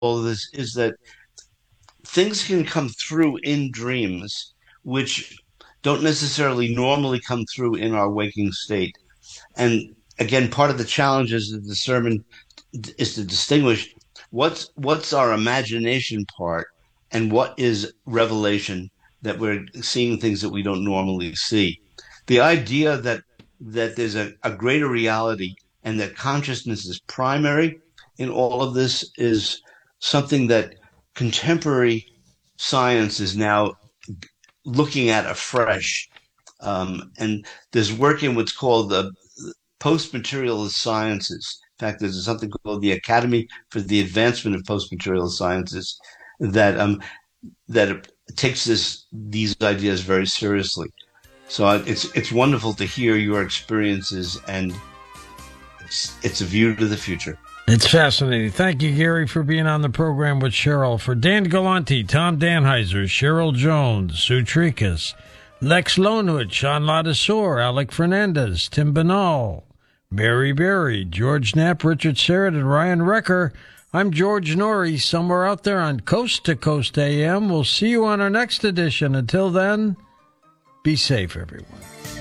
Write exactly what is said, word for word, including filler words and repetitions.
all of this is that things can come through in dreams, which don't necessarily normally come through in our waking state. And again, part of the challenges of the sermon is to distinguish what's what's our imagination part and what is revelation, that we're seeing things that we don't normally see. The idea that that there's a, a greater reality and that consciousness is primary in all of this is something that contemporary science is now looking at afresh. Um, and there's work in what's called the post-materialist sciences. In fact, there's something called the Academy for the Advancement of Post-Materialist Sciences that um, that takes this these ideas very seriously. So it's it's wonderful to hear your experiences, and it's it's a view to the future. It's fascinating. Thank you, Gary, for being on the program with Cheryl. For Dan Galante, Tom Danheiser, Cheryl Jones, Sue Tricas, Lex Lonewood, Sean Ladisor, Alec Fernandez, Tim Banal, Mary Berry, George Knapp, Richard Serrett, and Ryan Recker, I'm George Norrie, somewhere out there on Coast to Coast A M. We'll see you on our next edition. Until then, be safe, everyone.